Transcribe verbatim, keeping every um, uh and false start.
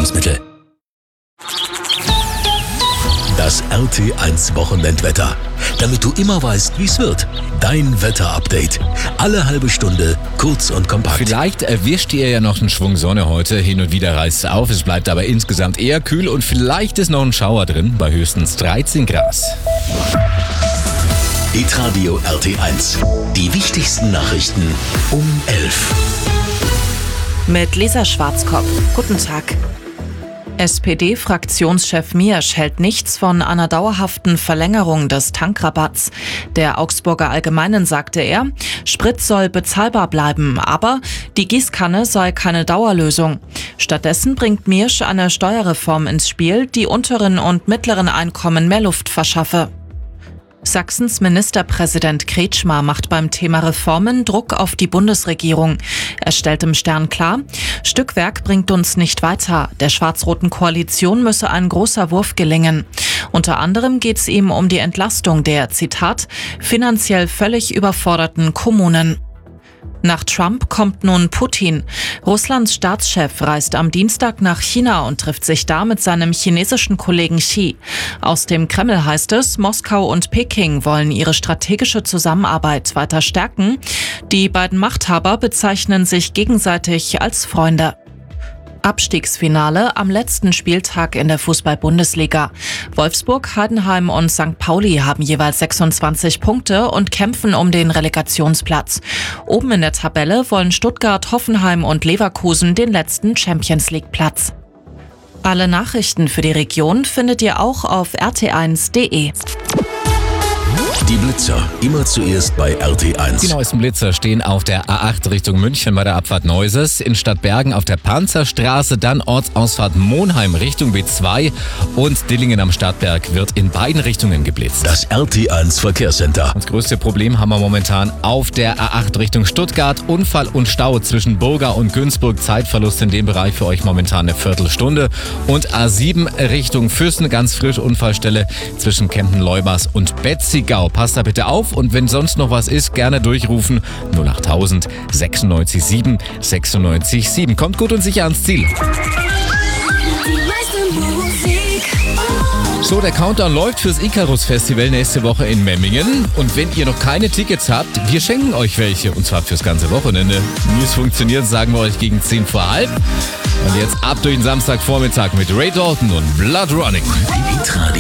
Lebensmittel. Das R T eins Wochenendwetter. Damit du immer weißt, wie es wird. Dein Wetterupdate. Alle halbe Stunde, kurz und kompakt. Vielleicht erwischt ihr ja noch einen Schwung Sonne heute. Hin und wieder reißt es auf. Es bleibt aber insgesamt eher kühl und vielleicht ist noch ein Schauer drin bei höchstens dreizehn Grad. Hitradio R T eins. Die wichtigsten Nachrichten um elf. Mit Lisa Schwarzkopf. Guten Tag. S P D-Fraktionschef Miersch hält nichts von einer dauerhaften Verlängerung des Tankrabatts. Der Augsburger Allgemeinen sagte er, Sprit soll bezahlbar bleiben, aber die Gießkanne sei keine Dauerlösung. Stattdessen bringt Miersch eine Steuerreform ins Spiel, die unteren und mittleren Einkommen mehr Luft verschaffe. Sachsens Ministerpräsident Kretschmer macht beim Thema Reformen Druck auf die Bundesregierung. Er stellt im Stern klar, Stückwerk bringt uns nicht weiter. Der schwarz-roten Koalition müsse ein großer Wurf gelingen. Unter anderem geht es ihm um die Entlastung der, Zitat, finanziell völlig überforderten Kommunen. Nach Trump kommt nun Putin. Russlands Staatschef reist am Dienstag nach China und trifft sich da mit seinem chinesischen Kollegen Xi. Aus dem Kreml heißt es, Moskau und Peking wollen ihre strategische Zusammenarbeit weiter stärken. Die beiden Machthaber bezeichnen sich gegenseitig als Freunde. Abstiegsfinale am letzten Spieltag in der Fußball-Bundesliga. Wolfsburg, Heidenheim und Sankt Pauli haben jeweils sechsundzwanzig Punkte und kämpfen um den Relegationsplatz. Oben in der Tabelle wollen Stuttgart, Hoffenheim und Leverkusen den letzten Champions-League-Platz. Alle Nachrichten für die Region findet ihr auch auf r t eins punkt d e. Die Blitzer, immer zuerst bei R T eins. Die neuesten Blitzer stehen auf der A acht Richtung München bei der Abfahrt Neuses, in Stadtbergen auf der Panzerstraße, dann Ortsausfahrt Monheim Richtung B zwei und Dillingen am Stadtberg wird in beiden Richtungen geblitzt. Das R T eins Verkehrscenter. Das größte Problem haben wir momentan auf der A acht Richtung Stuttgart. Unfall und Stau zwischen Burga und Günzburg. Zeitverlust in dem Bereich für euch momentan eine Viertelstunde. Und A sieben Richtung Füssen, ganz frisch Unfallstelle zwischen Kempten-Leubers und Betzigau. Passt da bitte auf und wenn sonst noch was ist, gerne durchrufen. null achttausend sechsundneunzig sieben sechsundneunzig sieben. Kommt gut und sicher ans Ziel. So, der Countdown läuft fürs Icarus Festival nächste Woche in Memmingen. Und wenn ihr noch keine Tickets habt, wir schenken euch welche. Und zwar fürs ganze Wochenende. Wie es funktioniert, sagen wir euch gegen zehn vor halb. Und jetzt ab durch den Samstagvormittag mit Ray Dalton und Blood Running. Hitradio.